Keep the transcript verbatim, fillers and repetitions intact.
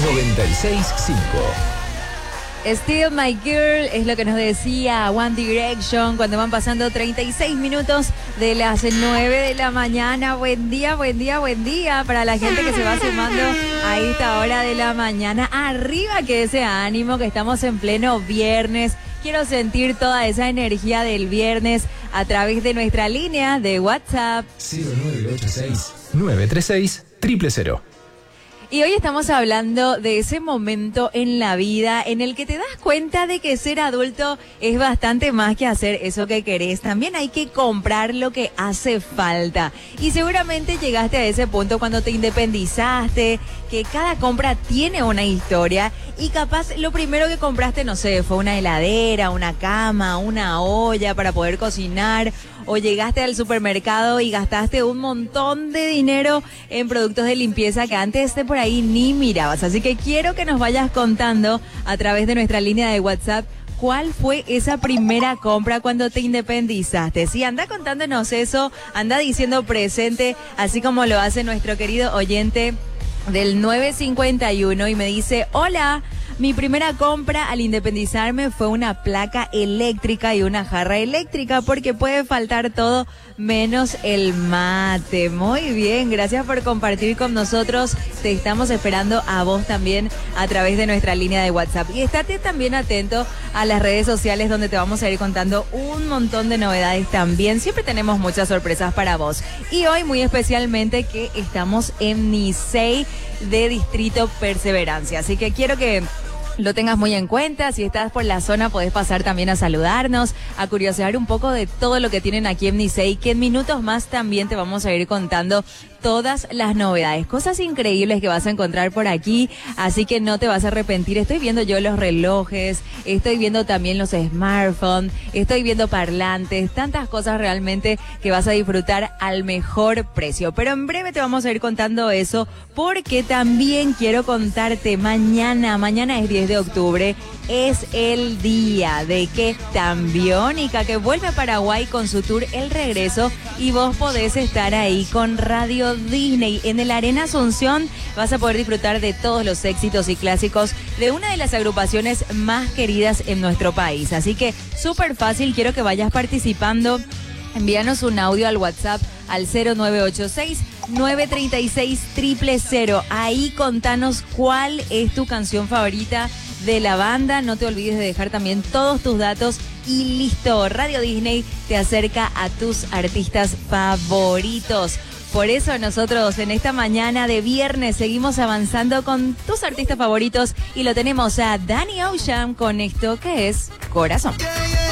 noventa y seis punto cinco. Still My Girl es lo que nos decía One Direction cuando van pasando treinta y seis minutos de las nueve de la mañana. Buen día, buen día, buen día para la gente que se va sumando a esta hora de la mañana. Arriba que ese ánimo, que estamos en pleno viernes. Quiero sentir toda esa energía del viernes a través de nuestra línea de WhatsApp. cero nueve ocho seis, nueve tres seis, cero cero cero. Y hoy estamos hablando de ese momento en la vida en el que te das cuenta de que ser adulto es bastante más que hacer eso que querés. También hay que comprar lo que hace falta. Y seguramente llegaste a ese punto cuando te independizaste, que cada compra tiene una historia y capaz lo primero que compraste, no sé, fue una heladera, una cama, una olla para poder cocinar, o llegaste al supermercado y gastaste un montón de dinero en productos de limpieza que antes de por ahí ni mirabas. Así que quiero que nos vayas contando a través de nuestra línea de WhatsApp cuál fue esa primera compra cuando te independizaste. Sí, anda contándonos eso, anda diciendo presente, así como lo hace nuestro querido oyente del nueve cincuenta y uno y me dice: hola, mi primera compra al independizarme fue una placa eléctrica y una jarra eléctrica porque puede faltar todo menos el mate. Muy bien, gracias por compartir con nosotros. Te estamos esperando a vos también a través de nuestra línea de WhatsApp. Y estate también atento a las redes sociales donde te vamos a ir contando un montón de novedades también. Siempre tenemos muchas sorpresas para vos. Y hoy muy especialmente que estamos en Nicey de Distrito Perseverancia. Así que quiero que lo tengas muy en cuenta. Si estás por la zona podés pasar también a saludarnos, a curiosear un poco de todo lo que tienen aquí en Nicey, que en minutos más también te vamos a ir contando todas las novedades, cosas increíbles que vas a encontrar por aquí, así que no te vas a arrepentir. Estoy viendo yo los relojes, estoy viendo también los smartphones, estoy viendo parlantes, tantas cosas realmente que vas a disfrutar al mejor precio. Pero en breve te vamos a ir contando eso, porque también quiero contarte mañana, mañana es diez de octubre, es el día de que Tambiónica, que vuelve a Paraguay con su tour El Regreso, y vos podés estar ahí con Radio Disney en el Arena Asunción. Vas a poder disfrutar de todos los éxitos y clásicos de una de las agrupaciones más queridas en nuestro país. Así que súper fácil, quiero que vayas participando. Envíanos un audio al WhatsApp al cero nueve ocho seis, nueve tres seis, cero cero cero. Ahí contanos cuál es tu canción favorita de la banda. No te olvides de dejar también todos tus datos y listo. Radio Disney te acerca a tus artistas favoritos. Por eso nosotros en esta mañana de viernes seguimos avanzando con tus artistas favoritos y lo tenemos a Danny Ocean con esto que es Corazón. Yeah, yeah.